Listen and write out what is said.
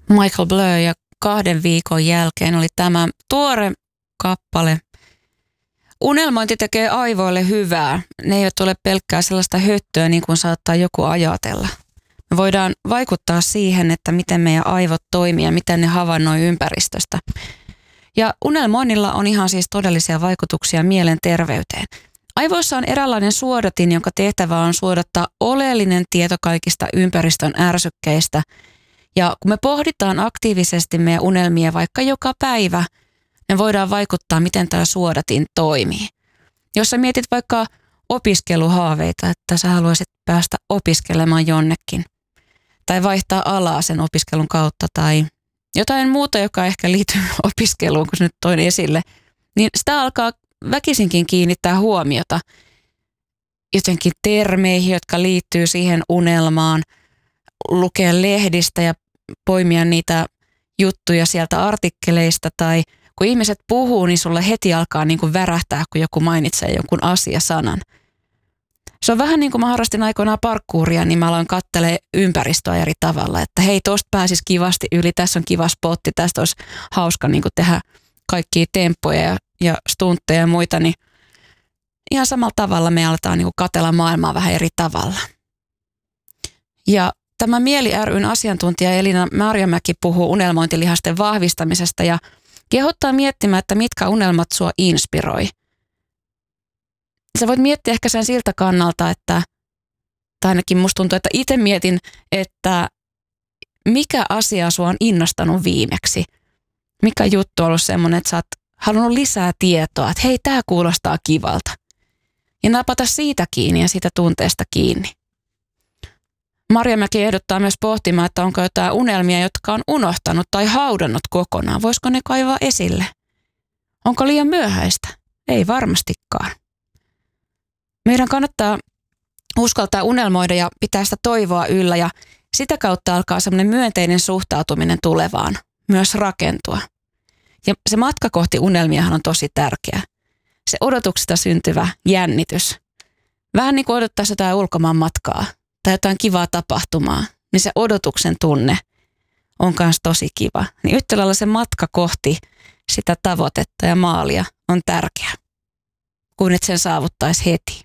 Michael Bleu ja 2 viikon jälkeen oli tämä tuore kappale. Unelmointi tekee aivoille hyvää. Ne eivät ole pelkkää sellaista höttöä niin kuin saattaa joku ajatella. Me voidaan vaikuttaa siihen, että miten meidän aivot toimii ja miten ne havainnoi ympäristöstä. Ja unelmoinnilla on ihan siis todellisia vaikutuksia mielenterveyteen. Aivoissa on eräänlainen suodatin, jonka tehtävä on suodattaa oleellinen tieto kaikista ympäristön ärsykkeistä. Ja kun me pohditaan aktiivisesti meidän unelmia vaikka joka päivä, me voidaan vaikuttaa, miten tämä suodatin toimii. Jos sä mietit vaikka opiskeluhaaveita, että sä haluaisit päästä opiskelemaan jonnekin, tai vaihtaa alaa sen opiskelun kautta, tai jotain muuta, joka ehkä liittyy opiskeluun, kun se nyt toin esille, niin sitä alkaa väkisinkin kiinnittää huomiota jotenkin termeihin, jotka liittyy siihen unelmaan, lukea lehdistä ja poimia niitä juttuja sieltä artikkeleista, tai kun ihmiset puhuu, niin sulla heti alkaa niin kuin värähtää, kun joku mainitsee jonkun asiasanan. Se on vähän niin kuin mä harrastin aikoinaan parkouria, niin mä aloin katselemaan ympäristöä eri tavalla, että hei, tosta pääsisi kivasti yli, tässä on kiva spotti, tästä olisi hauska niin kuin tehdä kaikkia temppoja ja stuntteja ja muita, niin ihan samalla tavalla me aletaan niin kuin katsella maailmaa vähän eri tavalla. Ja tämä Mieli ry:n asiantuntija Elina Marjamäki puhuu unelmointilihasten vahvistamisesta ja kehottaa miettimään, että mitkä unelmat sua inspiroi. Sä voit miettiä ehkä sen siltä kannalta, että, tai ainakin musta tuntuu, että itse mietin, että mikä asia sua on innostanut viimeksi. Mikä juttu on ollut semmoinen, että sä oot halunnut lisää tietoa, että hei, tää kuulostaa kivalta. Ja napata siitä kiinni ja siitä tunteesta kiinni. Marjamäki ehdottaa myös pohtimaan, että onko jotain unelmia, jotka on unohtanut tai haudannut kokonaan. Voisiko ne kaivaa esille? Onko liian myöhäistä? Ei varmastikaan. Meidän kannattaa uskaltaa unelmoida ja pitää sitä toivoa yllä ja sitä kautta alkaa semmoinen myönteinen suhtautuminen tulevaan, myös rakentua. Ja se matka kohti unelmiahan on tosi tärkeä. Se odotuksesta syntyvä jännitys. Vähän niin kuin odottaisi jotain ulkomaan matkaa tai jotain kivaa tapahtumaa, niin se odotuksen tunne on myös tosi kiva. Niin yhtä lailla se matka kohti sitä tavoitetta ja maalia on tärkeä, kuin että sen saavuttaisi heti.